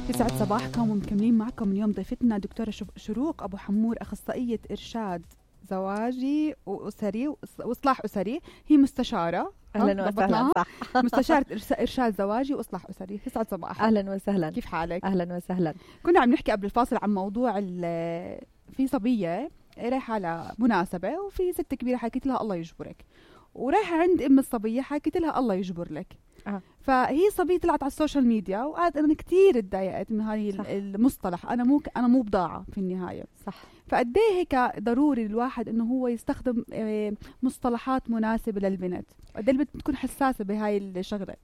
يسعد صباحكم ومكملين معكم اليوم ضيفتنا دكتورة شروق أبو حمور، أخصائية إرشاد زواجي وأسري وإصلاح أسري. هي مستشارة. أهلا وسهلا. صح. مستشارة إرشاد زواجي وإصلاح أسري. يسعد صباحك. أهلا وسهلا. كيف حالك؟ أهلا وسهلا. كنا عم نحكي قبل الفاصل عن موضوع في صبية رايحة على مناسبة وفي ست كبيرة حكيت لها الله يجبرك، ورايحة عند أم الصبية حكيت لها الله يجبر لك. فهي صبية طلعت على السوشيال ميديا وقالت أنا كتير اتضايقت من هاي المصطلح، أنا مو بضاعة في النهاية. صح. فقد ايه هيك ضروري الواحد انه هو يستخدم مصطلحات مناسبة للبنت، قد ايه البنت بتكون حساسة بهاي الشغلة.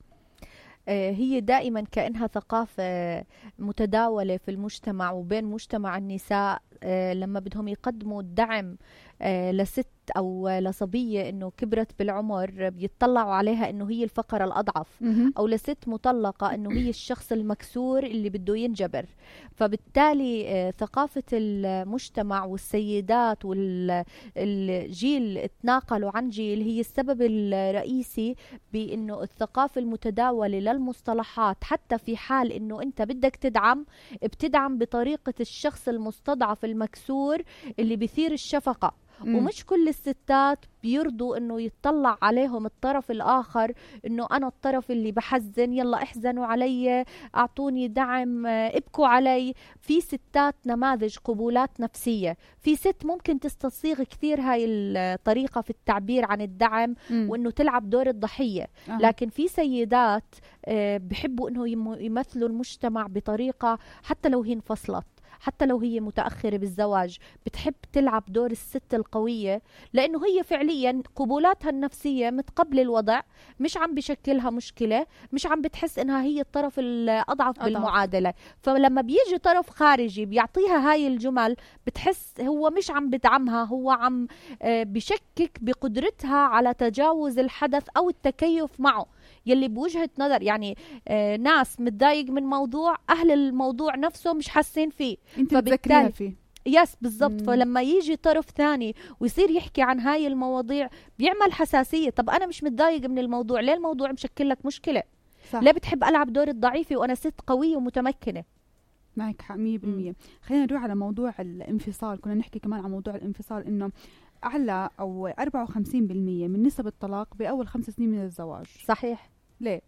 هي دائما كأنها ثقافة متداولة في المجتمع وبين مجتمع النساء. لما بدهم يقدموا الدعم لست أو لصبية إنه كبرت بالعمر بيطلعوا عليها إنه هي الفقرة الأضعف، أو لست مطلقة إنه هي الشخص المكسور اللي بده ينجبر. فبالتالي ثقافة المجتمع والسيدات والجيل تناقلوا عن جيل هي السبب الرئيسي بإنه الثقافة المتداولة للمصطلحات، حتى في حال إنه أنت بدك بتدعم بطريقة الشخص المستضعف المكسور اللي بيثير الشفقة. ومش كل الستات بيرضوا انه يتطلع عليهم الطرف الاخر، انه انا الطرف اللي بحزن، يلا احزنوا علي، اعطوني دعم، ابكوا علي. في ستات نماذج قبولات نفسية، في ست ممكن تستصيغ كثير هاي الطريقة في التعبير عن الدعم وانه تلعب دور الضحية. لكن في سيدات بحبوا انه يمثلوا المجتمع بطريقة، حتى لو هي انفصلت، حتى لو هي متأخرة بالزواج، بتحب تلعب دور الست القوية، لأنه هي فعليا قبولاتها النفسية متقبل الوضع، مش عم بشكلها مشكلة، مش عم بتحس إنها هي الطرف الأضعف بالمعادلة. فلما بيجي طرف خارجي بيعطيها هاي الجمل، بتحس هو مش عم بدعمها، هو عم بشكك بقدرتها على تجاوز الحدث أو التكيف معه، يلي بوجهة نظر يعني ناس متضايق من موضوع، أهل الموضوع نفسه مش حاسين فيه، انت بتذكريها فيه. يس بالضبط. فلما يجي طرف ثاني ويصير يحكي عن هاي المواضيع بيعمل حساسية. طب أنا مش متضايق من الموضوع، ليه الموضوع مشكل لك مشكلة؟ صح. ليه بتحب ألعب دور الضعيفة وأنا ست قوية ومتمكنة؟ معك 100%. خلينا نروح على موضوع الانفصال. كنا نحكي كمان عن موضوع الانفصال، إنه أعلى أو 54% من نسب الطلاق بأول 5 سنين من الزواج. صحيح. ليه؟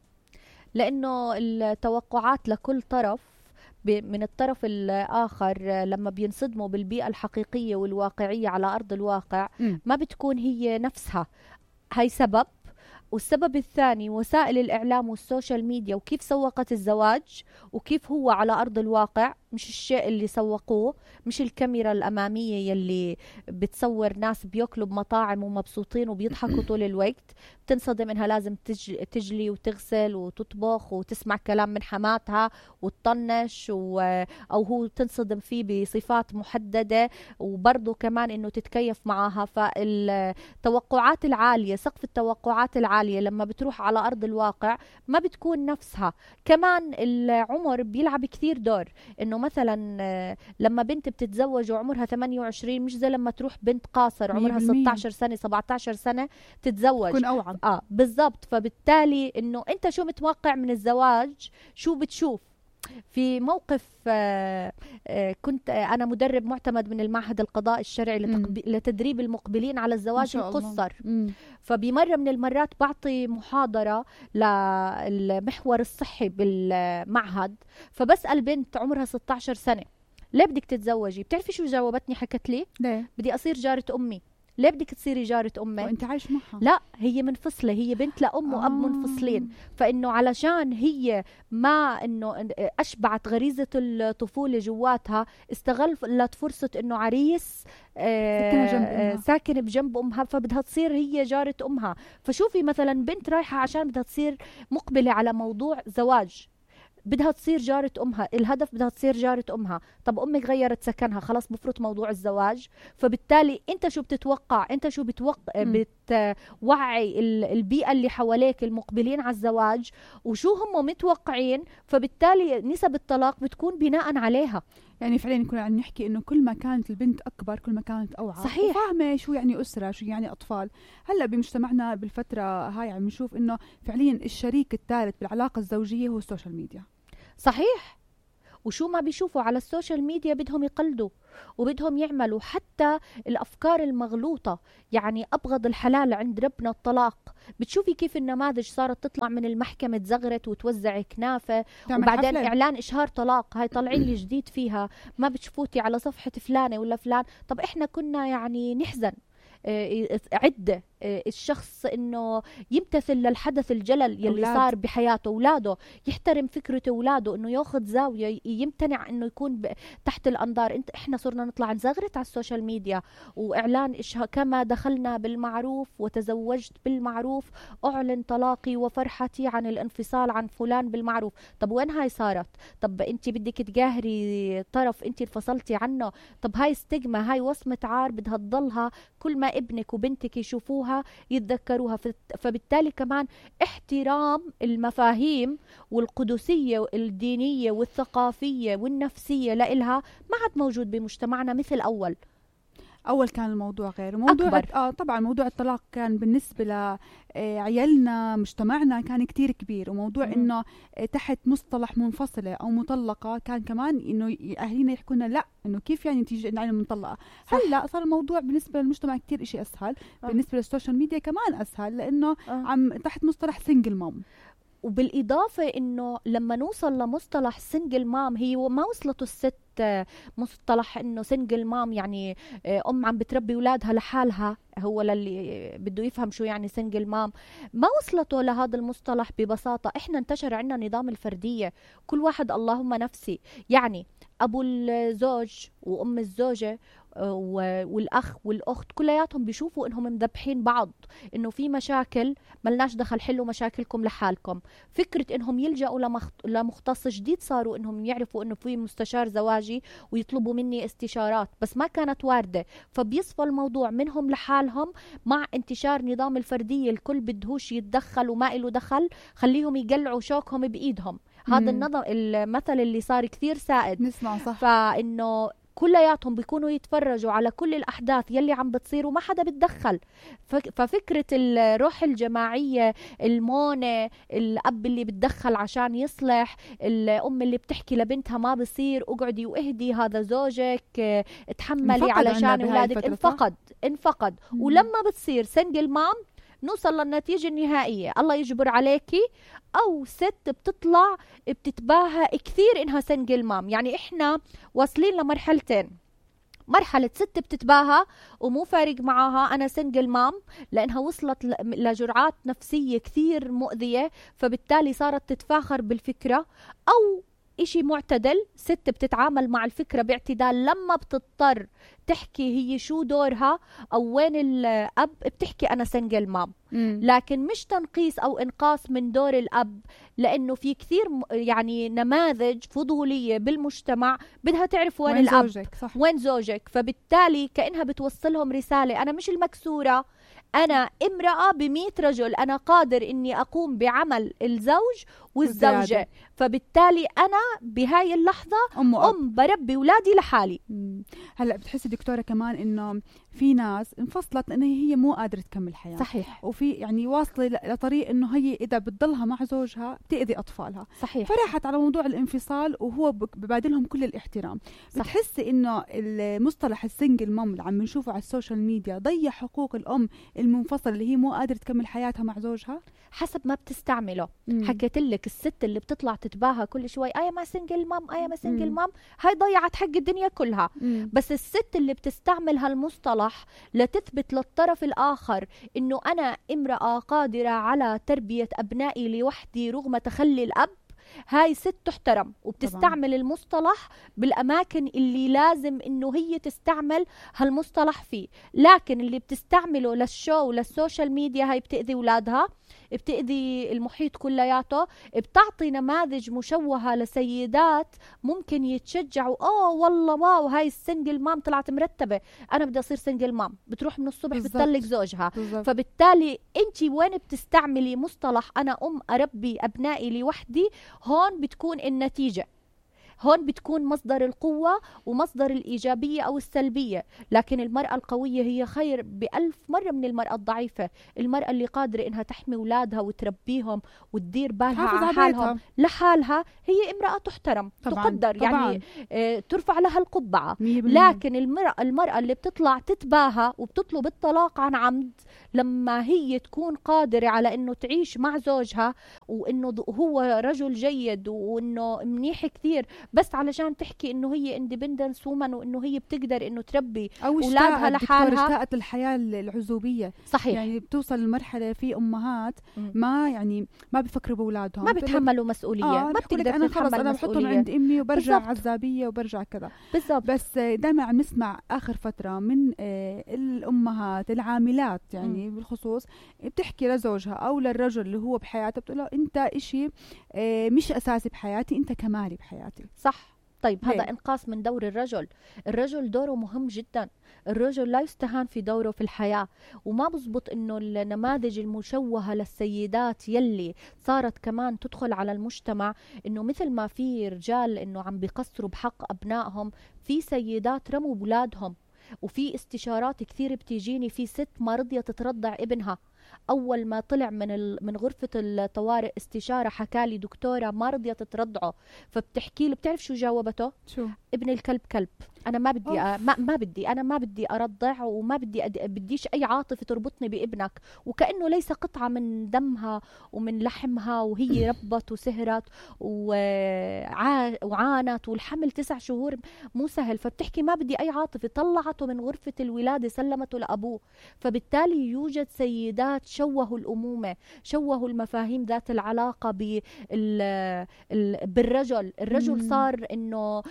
لأنه التوقعات لكل طرف من الطرف الآخر لما بينصدموا بالبيئة الحقيقية والواقعية على أرض الواقع ما بتكون هي نفسها. هاي سبب. والسبب الثاني وسائل الإعلام والسوشيال ميديا وكيف سوقت الزواج وكيف هو على أرض الواقع، مش الشيء اللي سوقوه، مش الكاميرا الأمامية يلي بتصور ناس بيأكلوا بمطاعم ومبسوطين وبيضحكوا طول الوقت، بتنصدم إنها لازم تجلي وتغسل وتطبخ وتسمع كلام من حماتها وتطنش أو هو تنصدم فيه بصفات محددة، وبرضه كمان إنه تتكيف معها. فالتوقعات العالية، سقف التوقعات العالية لما بتروح على أرض الواقع ما بتكون نفسها. كمان العمر بيلعب كثير دور، إنه مثلا لما بنت بتتزوج وعمرها 28 مش زي لما تروح بنت قاصر عمرها 16 سنة 17 سنة تتزوج، تكون أوعى. بالضبط. فبالتالي إنه أنت شو متوقع من الزواج، شو بتشوف. في موقف كنت أنا مدرب معتمد من المعهد القضاء الشرعي لتدريب المقبلين على الزواج القصر. فبمرة من المرات بعطي محاضرة للمحور الصحي بالمعهد، فبسأل بنت عمرها 16 سنة ليه بدك تتزوجي؟ بتعرفي شو جاوبتني؟ حكت لي ليه؟ بدي أصير جارة أمي. ليه بدك تصيري جارة أمي؟ وانت عايش معها؟ لا، هي منفصلة، هي بنت لأم وأب منفصلين. فإنه علشان هي ما إنه أشبعت غريزة الطفولة جواتها، استغلت فرصة إنه عريس ساكن بجنب أمها، فبدها تصير هي جارة أمها. فشوفي مثلا بنت رايحة عشان بدها تصير مقبلة على موضوع زواج، بدها تصير جارة أمها، الهدف بدها تصير جارة أمها. طب أمك غيرت سكنها، خلاص بفرط موضوع الزواج. فبالتالي أنت شو بتتوقع؟ أنت شو بتوعي البيئة اللي حواليك المقبلين على الزواج وشو هم متوقعين؟ فبالتالي نسب الطلاق بتكون بناء عليها. يعني فعليا كنا عم نحكي انه كل ما كانت البنت اكبر كل ما كانت اوعى. صحيح. وفاهمه شو يعني اسره، شو يعني اطفال. هلا بمجتمعنا بالفتره هاي عم نشوف انه فعليا الشريك الثالث بالعلاقه الزوجيه هو السوشيال ميديا. صحيح. وشو ما بيشوفوا على السوشيال ميديا بدهم يقلدوا وبدهم يعملوا. حتى الأفكار المغلوطة، يعني أبغض الحلال عند ربنا الطلاق. بتشوفي كيف النماذج صارت تطلع من المحكمة تزغرت وتوزع كنافة وبعدين حفلة. إعلان إشهار طلاق، هاي طالعين لي جديد فيها، ما بتشوفوتي على صفحة فلانة ولا فلان. طب إحنا كنا يعني نحزن عدة الشخص انه يمتثل للحدث الجلل يلي أولاد. صار بحياته اولاده، يحترم فكرة اولاده، انه ياخذ زاوية، يمتنع انه يكون تحت الانظار. احنا صرنا نطلع نزغرت على السوشيال ميديا واعلان كما دخلنا بالمعروف وتزوجت بالمعروف، اعلن طلاقي وفرحتي عن الانفصال عن فلان بالمعروف. طب وين هاي صارت؟ طب انت بدك تقاهري طرف انت انفصلتي عنه؟ طب هاي استجمة، هاي وصمة عار بدها تضلها كل ما ابنك وبنتك يشوفوها يتذكروها. فبالتالي كمان احترام المفاهيم والقدسية الدينية والثقافية والنفسية لإلها ما عاد موجود بمجتمعنا مثل أول كان الموضوع غير موضوع طبعا موضوع الطلاق كان بالنسبة لعيالنا مجتمعنا كان كتير كبير، وموضوع انه تحت مصطلح منفصلة او مطلقة كان كمان انه اهلينا يحكوا لنا لا انه كيف يعني تيجي عنا مطلقة. هلا صار الموضوع بالنسبة للمجتمع كتير اشي اسهل. بالنسبة للسوشيال ميديا كمان اسهل لانه عم تحت مصطلح سنجل مام. وبالإضافة إنه لما نوصل لمصطلح سنجل مام، هي ما وصلته الست مصطلح إنه سنجل مام يعني أم عم بتربي أولادها لحالها. هو للي بده يفهم شو يعني سنجل مام، ما وصلته لهذا المصطلح ببساطة. إحنا انتشر عنا نظام الفردية، كل واحد اللهم نفسي، يعني أبو الزوج وأم الزوجة والأخ والأخت كلياتهم بيشوفوا إنهم مذبحين بعض، إنه في مشاكل ملناش دخل، حلوا مشاكلكم لحالكم. فكرة إنهم يلجأوا لمختص جديد، صاروا إنهم يعرفوا إنه في مستشار زواجي ويطلبوا مني استشارات، بس ما كانت واردة. فبيصفى الموضوع منهم لحالهم مع انتشار نظام الفردية، الكل بدهوش يتدخل وما إله دخل، خليهم يقلعوا شوكهم بإيدهم. هذا النظام المثل اللي صار كثير سائد نسمع صح. فإنه كلياتهم بيكونوا يتفرجوا على كل الأحداث يلي عم بتصير وما حدا بتدخل. ففكرة الروح الجماعية، المونة، الأب اللي بتدخل عشان يصلح، الأم اللي بتحكي لبنتها ما بصير، اقعدي واهدي، هذا زوجك، اتحملي علشان أولادك، انفقد. ولما بتصير سنجل مام نوصل للنتيجة النهائية، الله يجبر عليكي، أو ست بتطلع بتتباهى كثير إنها سنجل مام. يعني إحنا واصلين لمرحلتين، مرحلة ست بتتباهى ومو فارق معاها أنا سنجل مام، لأنها وصلت لجرعات نفسية كثير مؤذية، فبالتالي صارت تتفاخر بالفكرة. أو إشي معتدل، ست بتتعامل مع الفكرة باعتدال، لما بتضطر تحكي هي شو دورها أو وين الأب بتحكي أنا سنجل مام. لكن مش تنقيص أو إنقاص من دور الأب، لأنه في كثير يعني نماذج فضولية بالمجتمع بدها تعرف وين الأب، زوجك. صح. وين زوجك. فبالتالي كأنها بتوصلهم رسالة، أنا مش المكسورة، أنا امرأة ب100 رجل، أنا قادر إني أقوم بعمل الزوج والزوجة. فبالتالي أنا بهاي اللحظة أم بربي أولادي لحالي. هلأ بتحسي دكتورة كمان إنه في ناس انفصلت لأنه هي مو قادرة تكمل حياة. صحيح. وفي يعني واصلة لطريق إنه هي إذا بتضلها مع زوجها بتأذي أطفالها. صحيح. فرحت على موضوع الانفصال وهو ببادلهم كل الاحترام. صح. بتحسي إنه المصطلح السنجل مام اللي عم نشوفه على السوشيال ميديا ضيع حقوق الأم المنفصلة اللي هي مو قادرة تكمل حياتها مع زوجها؟ حسب ما بتستعمله. حكيت لك الست اللي بتطلع تتباهى كل شوي آية ما سنجل مام، آية ما سنجل مام، هاي ضيعت حق الدنيا كلها. بس الست اللي بتستعمل هالمصطلح لتثبت للطرف الآخر إنه أنا امرأة قادرة على تربية أبنائي لوحدي رغم تخلي الأب، هاي ست تحترم وبتستعمل طبعا المصطلح بالأماكن اللي لازم إنه هي تستعمل هالمصطلح فيه. لكن اللي بتستعمله للشو وللسوشيال ميديا هاي بتأذي أولادها، بتأذي المحيط كلياته، بتعطي نماذج مشوهة لسيدات ممكن يتشجعوا والله واو هاي السنجل مام طلعت مرتبة، أنا بدي أصير سنجل مام، بتروح من الصبح بتطلق زوجها. بالزبط. فبالتالي أنت وين بتستعملي مصطلح أنا أم أربي أبنائي لوحدي، هون بتكون النتيجة هون بتكون مصدر القوة ومصدر الإيجابية أو السلبية. لكن المرأة القوية هي خير ب1000 مرة من المرأة الضعيفة. المرأة اللي قادرة إنها تحمي أولادها وتربيهم وتدير بالها على حالهم لحالها هي امرأة تحترم تقدر يعني ترفع لها القبعة. لكن المرأة اللي بتطلع تتباهى وبتطلب الطلاق عن عمد لما هي تكون قادرة على إنه تعيش مع زوجها وإنه هو رجل جيد وإنه منيح كثير، بس علشان تحكي إنه هي اندبندنس وومن وإنه هي بتقدر إنه تربي أولادها لحالها. اشتاقت الحياة العزوبية. صحيح. يعني بتوصل لمرحلة في أمهات ما بيفكروا بأولادهم، ما بتحملوا مسؤولية، ما بتقدر أنا خلص أنا بحطهم عند أمي وبرجع عزابية وبرجع كذا. بالضبط. بس دائما عم نسمع آخر فترة من الأمهات العاملات يعني بالخصوص بتحكي لزوجها أو للرجل اللي هو بحياتها، بتقول له أنت إشي مش أساسي بحياتي، أنت كمالي بحياتي. صح. طيب هذا إنقاص من دور الرجل. الرجل دوره مهم جدا، الرجل لا يستهان في دوره في الحياة. وما بزبط إنه النماذج المشوهة للسيدات يلي صارت كمان تدخل على المجتمع، إنه مثل ما في رجال إنه عم بيقصروا بحق أبنائهم، في سيدات رموا بولادهم. وفي استشارات كثير بتيجيني في ست ما رضيت ترضع ابنها، أول ما طلع من غرفة الطوارئ استشارة حكالي دكتورة ما رضيت ترضعه، فبتحكي له بتعرف شو جاوبته؟ شو؟ ابن الكلب كلب، أنا ما بدي أنا ما بدي أرضع وما بديش أي عاطفة تربطني بابنك، وكأنه ليس قطعة من دمها ومن لحمها، وهي ربت وسهرت وعانت، والحمل 9 شهور مو سهل. فبتحكي ما بدي أي عاطفة، طلعته من غرفة الولادة سلمته لأبوه. فبالتالي يوجد سيدات شوهوا الأمومة، شوهوا المفاهيم ذات العلاقة بالرجل. الرجل صار إنه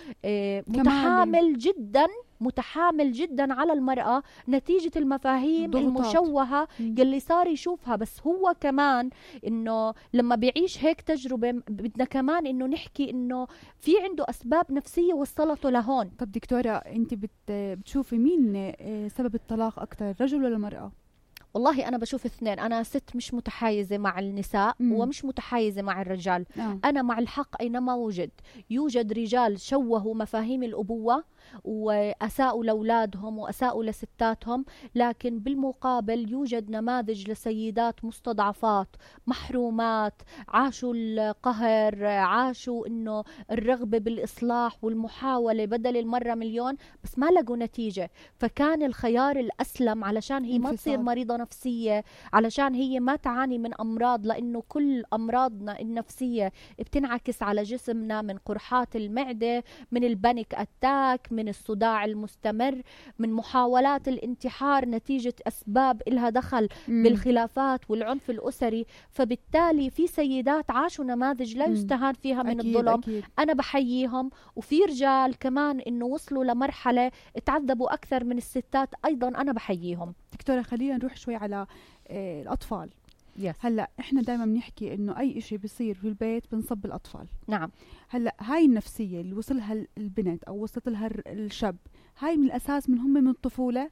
متحامل جدا على المرأة نتيجة المفاهيم المشوهة يلي صار يشوفها. بس هو كمان إنه لما بيعيش هيك تجربة بدنا كمان إنه نحكي إنه في عنده أسباب نفسية وصلته لهون. طب دكتورة أنت بتشوفي مين سبب الطلاق أكتر، الرجل ولا المرأة؟ والله أنا بشوف اثنين. أنا ست مش متحيزة مع النساء ومش متحيزة مع الرجال. أنا مع الحق أينما يوجد رجال شوهوا مفاهيم الأبوة وأساءوا لأولادهم وأساءوا لستاتهم، لكن بالمقابل يوجد نماذج لسيدات مستضعفات محرومات، عاشوا القهر، عاشوا إنه الرغبة بالإصلاح والمحاولة بدل المرة مليون، بس ما لقوا نتيجة. فكان الخيار الأسلم علشان هي ما تصير مريضة نفسية، علشان هي ما تعاني من أمراض، لأنه كل أمراضنا النفسية بتنعكس على جسمنا، من قرحات المعدة، من البانيك أتاك، من الصداع المستمر، من محاولات الانتحار نتيجة أسباب إلها دخل بالخلافات والعنف الأسري. فبالتالي في سيدات عاشوا نماذج لا يستهان فيها من الظلم. أنا بحييهم. وفي رجال كمان إنه وصلوا لمرحلة تعذبوا أكثر من الستات، أيضا أنا بحييهم. دكتورة خلينا نروح شوي على الأطفال. هلا احنا دائما بنحكي انه اي اشي بيصير في البيت بنصب الاطفال. نعم. هلا هاي النفسيه اللي وصلها البنت او وصلت لها الشاب، هاي من الاساس هم من الطفوله.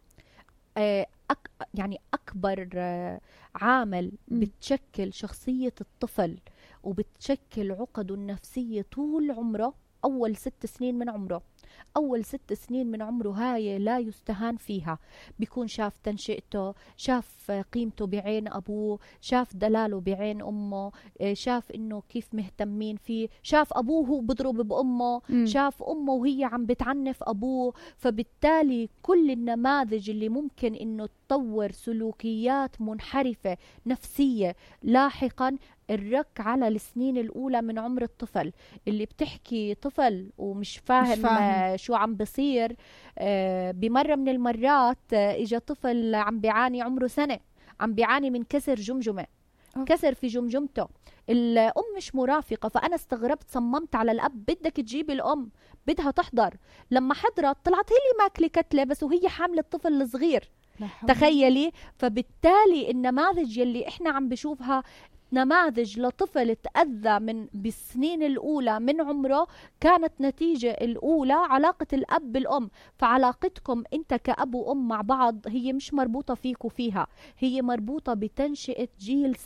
يعني اكبر عامل بتشكل شخصيه الطفل وبتشكل عقده النفسيه طول عمره اول 6 سنين من عمره. أول 6 سنين من عمره هاي لا يستهان فيها. بيكون شاف تنشئته، شاف قيمته بعين أبوه، شاف دلاله بعين أمه، شاف إنه كيف مهتمين فيه، شاف أبوه بضرب بأمه، شاف أمه وهي عم بتعنف أبوه. فبالتالي كل النماذج اللي ممكن إنه تطور سلوكيات منحرفة نفسية لاحقا الرك على السنين الأولى من عمر الطفل. اللي بتحكي طفل ومش فاهم شو عم بصير. بمرة من المرات إجا طفل عم بيعاني عمره 1 سنة، عم بيعاني من كسر جمجمة، كسر في جمجمته. الأم مش مرافقة، فأنا استغربت، صممت على الأب بدك تجيب الأم، بدها تحضر. لما حضرت طلعت هي اللي ماكلة كتلة بس وهي حاملة الطفل الصغير، تخيلي. فبالتالي النماذج يلي إحنا عم بشوفها نماذج لطفل تأذى من بالسنين الأولى من عمره، كانت نتيجة الأولى علاقة الأب بالأم. فعلاقتكم أنت كأب وأم مع بعض هي مش مربوطة فيك وفيها، هي مربوطة بتنشئة جيل سوي،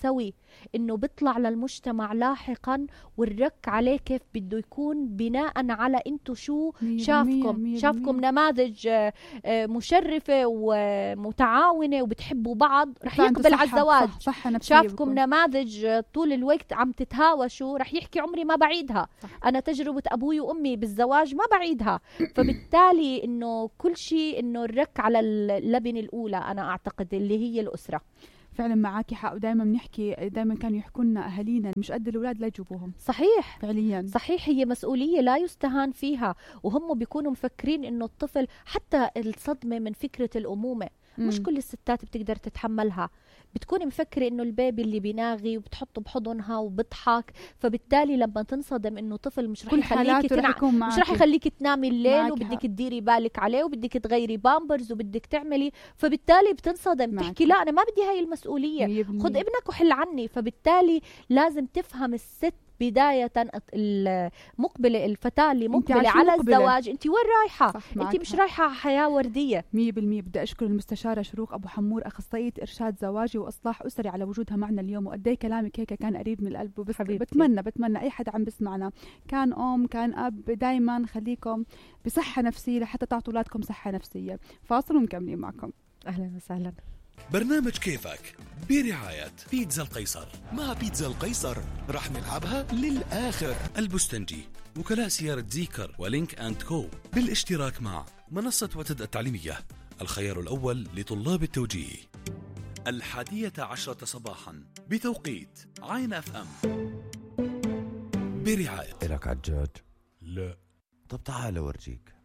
إنه بيطلع للمجتمع لاحقا والرك عليه كيف بده يكون بناء على أنتو شو شافكم نماذج مشرفة ومتعاونة وبتحبوا بعض رح يقبل على الزواج. شافكم نماذج طول الوقت عم تتهاوشوا رح يحكي عمري ما بعيدها. أنا تجربة أبوي وأمي بالزواج ما بعيدها. فبالتالي إنه كل شيء إنه الرك على اللبنة الأولى أنا أعتقد اللي هي الأسرة. فعلا معاكي حق. ودائما بنحكي دائما كانوا يحكوا لنا اهالينا مش قد الاولاد لا يجيبوهم. صحيح فعليا صحيح. هي مسؤوليه لا يستهان فيها. وهم بيكونوا مفكرين انه الطفل حتى الصدمه من فكره الامومه مش كل الستات بتقدر تتحملها. بتكوني مفكرة انه البيبي اللي بيناغي وبتحطه بحضنها وبضحك. فبالتالي لما تنصدم انه طفل مش رح يخليكي تنامي الليل وبدك تديري بالك عليه وبدك تغيري بامبرز وبدك تعملي. فبالتالي بتنصدم تحكي لا انا ما بدي هاي المسؤولية. خد ابنك وحل عني. فبالتالي لازم تفهم الست بداية المقبلة الفتاة اللي مقبلة على الزواج انت وين رايحة. انت مش رايحة حياة وردية. 100%. بدي اشكر المستشارة شروق ابو حمور اخصائية ارشاد زواجي واصلاح اسري على وجودها معنا اليوم. وقدي كلامك هيك كان قريب من القلب. وبس بتمنى اي حدا عم بسمعنا كان ام كان اب دايما خليكم بصحة نفسية لحتى تعطوا اولادكم صحة نفسية. فاصل ومكملين معكم. اهلا وسهلا. برنامج كيفك برعاية بيتزا القيصر. مع بيتزا القيصر رح نلعبها للآخر. البستنجي، وكلاء سيارة زيكر ولينك أند كو، بالاشتراك مع منصة وتد التعليمية، الخيار الأول لطلاب التوجيه. 11:10 صباحا بتوقيت عين اف ام. برعاية إلك عجاج؟ لا. طب تعال أورجيك.